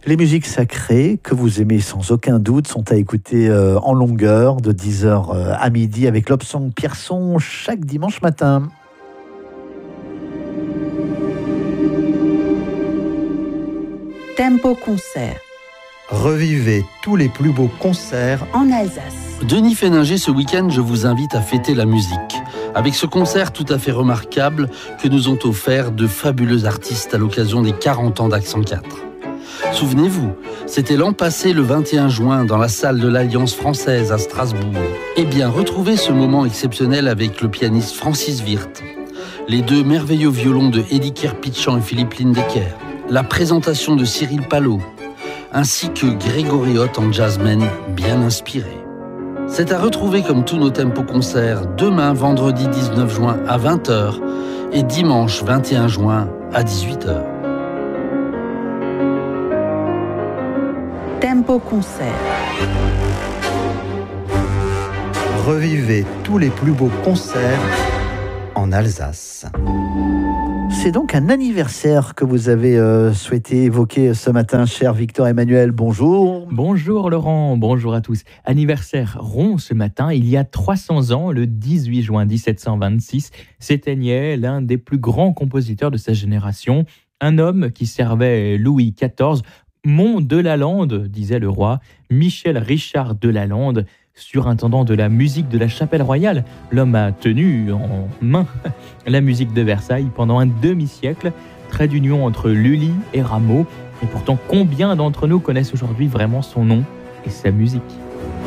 Les musiques sacrées que vous aimez sans aucun doute sont à écouter en longueur de 10h à midi avec l'Obsong Pierson chaque dimanche matin. Tempo Concert Revivez tous les plus beaux concerts en Alsace. Denis Féninger, ce week-end, je vous invite à fêter la musique. Avec ce concert tout à fait remarquable que nous ont offert de fabuleux artistes à l'occasion des 40 ans d'Accent 4. Souvenez-vous, c'était l'an passé le 21 juin dans la salle de l'Alliance française à Strasbourg. Eh bien, retrouvez ce moment exceptionnel avec le pianiste Francis Wirth, les deux merveilleux violons de Eddie Kerpitchan et Philippe Lindecker, la présentation de Cyril Palot, ainsi que Grégory Hoth en jazzman bien inspiré. C'est à retrouver comme tous nos tempos concerts demain, vendredi 19 juin à 20h et dimanche 21 juin à 18h. Tempo Concert. Revivez tous les plus beaux concerts en Alsace. C'est donc un anniversaire que vous avez souhaité évoquer ce matin, cher Victor Emmanuel. Bonjour. Bonjour Laurent, bonjour à tous. Anniversaire rond ce matin, il y a 300 ans, le 18 juin 1726, s'éteignait l'un des plus grands compositeurs de sa génération, un homme qui servait Louis XIV, Mont de Lalande, disait le roi, Michel Richard de Lalande, surintendant de la musique de la Chapelle Royale. L'homme a tenu en main la musique de Versailles pendant un demi-siècle, trait d'union entre Lully et Rameau. Et pourtant, combien d'entre nous connaissent aujourd'hui vraiment son nom et sa musique ?